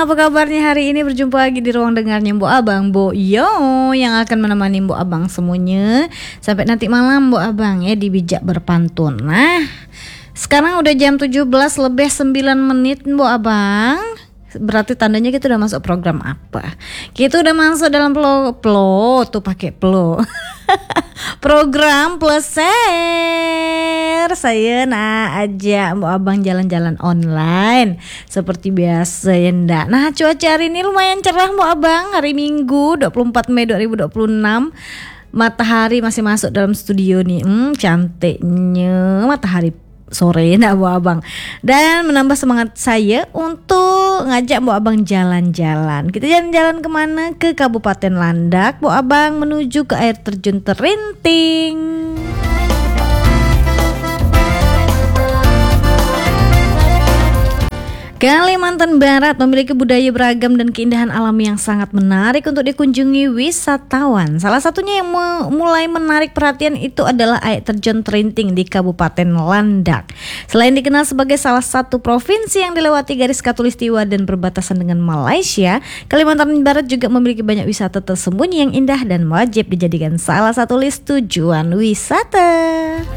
apa kabarnya hari ini? Berjumpa lagi di ruang dengarnya Mbok Abang, Mbok Yo, yang akan menemani Mbok Abang semuanya sampai nanti malam Mbok Abang ya di Bijak Berpantun. Nah, sekarang udah jam 17 lebih 9 menit Mbok Abang. Berarti tandanya kita udah masuk program apa? Kita udah masuk dalam plo tuh pakai plo. Program Pleser. Saya ajak Mbok Abang jalan-jalan online seperti biasa ya ndak. Nah, cuaca hari ini lumayan cerah Mbok Abang. Hari Minggu 24 Mei 2026. Matahari masih masuk dalam studio nih. Cantiknya matahari sore nak Mbok Abang, dan menambah semangat saya untuk ngajak Mbok Abang jalan-jalan. Kita jalan-jalan kemana? Ke Kabupaten Landak Mbok Abang, menuju ke air terjun Terinting. Kalimantan Barat memiliki budaya beragam dan keindahan alam yang sangat menarik untuk dikunjungi wisatawan. Salah satunya yang mulai menarik perhatian itu adalah air terjun Terinting di Kabupaten Landak. Selain dikenal sebagai salah satu provinsi yang dilewati garis khatulistiwa dan berbatasan dengan Malaysia, Kalimantan Barat juga memiliki banyak wisata tersembunyi yang indah dan wajib dijadikan salah satu list tujuan wisata.